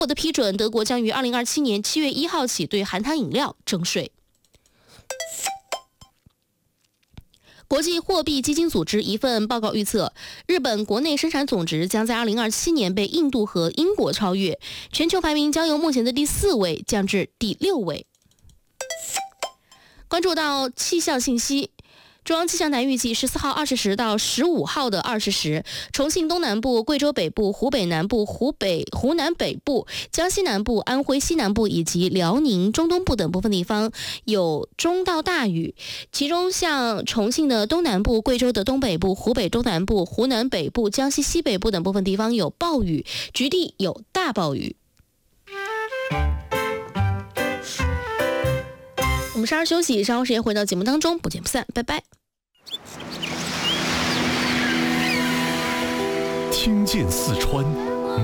获得批准，德国将于2027年7月1号起对含糖饮料征税。国际货币基金组织一份报告预测，日本国内生产总值将在2027年被印度和英国超越，全球排名将由目前的第4位降至第6位。关注到气象信息。中央气象台预计14号20时到15号的20时，重庆东南部、贵州北部、湖北南部、湖南北部、江西南部、安徽西南部以及辽宁中东部等部分地方有中到大雨，其中像重庆的东南部、贵州的东北部、湖北东南部、湖南北部、江西西北部等部分地方有暴雨，局地有大暴雨。我们稍事休息，稍后时间回到节目当中，不见不散，拜拜。 听见四川。